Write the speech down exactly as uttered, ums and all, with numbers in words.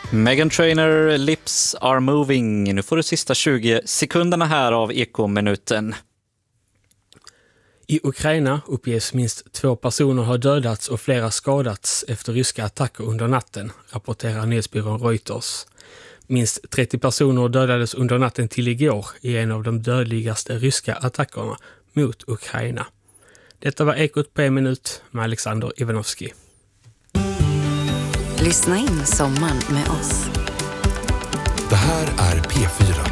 Meghan Trainor, Lips Are Moving. Nu får du sista tjugo sekunderna här av Ekominuten. I Ukraina uppges minst två personer har dödats och flera skadats efter ryska attacker under natten, rapporterar nyhetsbyrån Reuters. Minst trettio personer dödades under natten till igår i en av de dödligaste ryska attackerna mot Ukraina. Detta var Ekot på en minut med Alexander Ivanovski. Lyssna in sommaren med oss. Det här är P fyra.